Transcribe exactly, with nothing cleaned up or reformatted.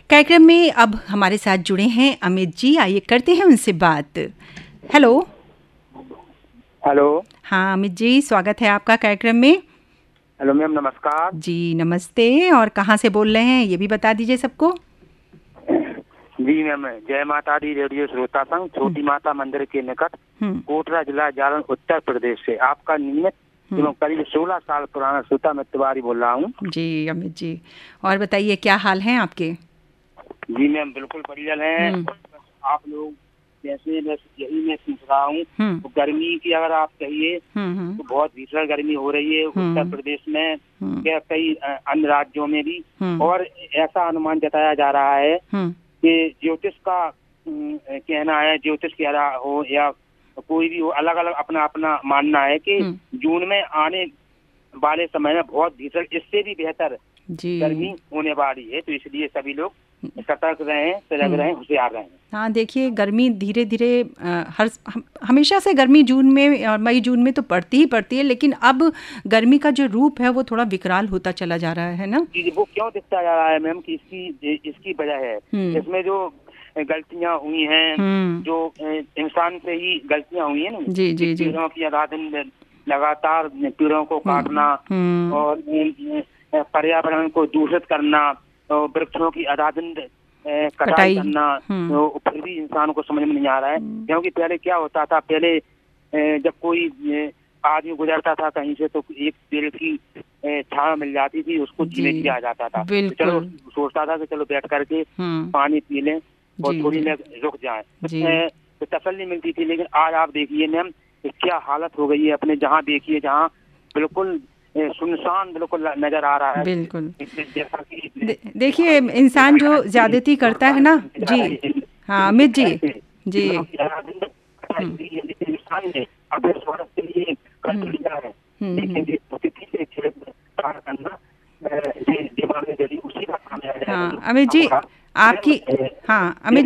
कार्यक्रम में अब हमारे साथ जुड़े हैं अमित जी। आइए करते हैं उनसे बात। Hello hello. हाँ अमित जी, स्वागत है आपका कार्यक्रम में। हेलो मैम, नमस्कार। जी नमस्ते। और कहाँ से बोल रहे हैं ये भी बता दीजिए सबको। जी मैम, जय माता दी रेडियो श्रोता संघ, छोटी माता मंदिर के निकट, कोटरा जिला जालन, उत्तर प्रदेश से आपका नियमित एवं करीब सोलह साल पुराना श्रोता मैं तिवारी बोल रहा हूँ। जी अमित जी, और बताइए क्या हाल है आपके। जी मैम बिल्कुल बढ़िया है। आप लोग जैसे बस यही मैं पूछ रहा हूँ, तो गर्मी की अगर आप कहिए तो बहुत भीषण गर्मी हो रही है उत्तर प्रदेश में, क्या कई अन्य राज्यों में भी। और ऐसा अनुमान जताया जा रहा है कि ज्योतिष का कहना है, ज्योतिष कह रहा हो या कोई भी हो, अलग अलग अपना अपना मानना है कि जून में आने वाले समय में बहुत भीषण, इससे भी बेहतर गर्मी होने वाली है। तो इसलिए सभी लोग सतर्क रहें, सजग रहें, होशियार रहें। हाँ देखिए, गर्मी धीरे धीरे हर हम, हमेशा से गर्मी जून में और मई जून में तो पड़ती ही पड़ती है, लेकिन अब गर्मी का जो रूप है वो थोड़ा विकराल होता चला जा रहा है ना। जी, वो क्यों दिखता जा रहा है मैम कि इसकी इसकी वजह है, इसमें जो गलतियां हुई हैं, जो इंसान से ही गलतियां हुई हैं ना। जी जी जी। पेड़ों की आबादी, लगातार पेड़ों को काटना और पर्यावरण को दूषित करना और वृक्षों की आबादी कटाई करना, तो फिर भी इंसान को समझ में नहीं आ रहा है। क्योंकि पहले क्या होता था, पहले जब कोई आदमी गुजरता था कहीं से तो एक पेड़ की छाया मिल जाती थी, उसको जीने दिया जाता था। तो चलो सोचता था कि चलो बैठ करके पानी पी लें और थोड़ी देर रुक जाए, तो तसल्ली मिलती थी। लेकिन आज आप देखिए मैम क्या हालत हो गई है अपने, जहाँ देखिए जहाँ बिल्कुल सुनसान बिल्कुल नजर आ रहा है। बिल्कुल दे, देखिए इंसान जो ज्यादती करता है ना। जी हाँ अमित जी। जी हाँ अमित जी आपकी, हाँ अमित